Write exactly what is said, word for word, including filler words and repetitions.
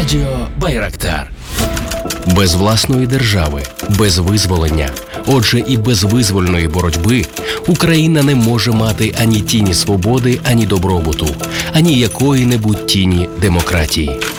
Радіо Байрактар. Без власної держави, без визволення, отже і без визвольної боротьби Україна не може мати ані тіні свободи, ані добробуту, ані якої-небудь тіні демократії.